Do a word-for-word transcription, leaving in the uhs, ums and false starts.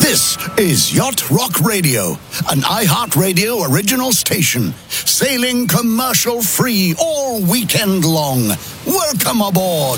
This is Yacht Rock Radio, an iHeartRadio original station, sailing commercial-free all weekend long. Welcome aboard.